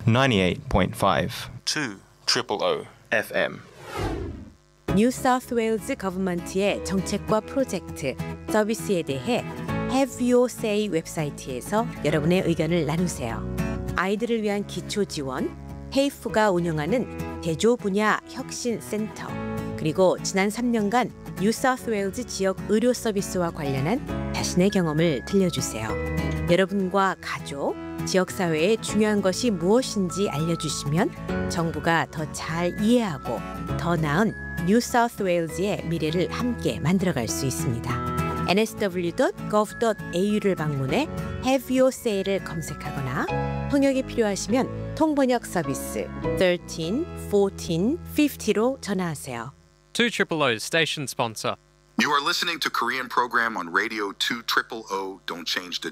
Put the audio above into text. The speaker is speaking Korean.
98.5 200 FM. 뉴 사우스 웨일즈 거버먼트의 정책과 프로젝트, 서비스에 대해 Have Your Say 웹사이트에서 여러분의 의견을 나누세요. 아이들을 위한 기초 지원, 헤이프가 운영하는 대조 분야 혁신 센터, 그리고 지난 3년간 뉴 사우스 웨일즈 지역 의료 서비스와 관련한 자신의 경험을 들려주세요. 여러분과 가족, 지역사회에 중요한 것이 무엇인지 알려주시면 정부가 더 잘 이해하고 더 나은 뉴 사우스 웨일즈의 미래를 함께 만들어갈 수 있습니다. nsw.gov.au를 방문해 Have Your Say를 검색하거나 통역이 필요하시면 통번역 서비스 13 14 50로 전화하세요. 200 station sponsor. You are listening to Korean program on radio 200. Don't change the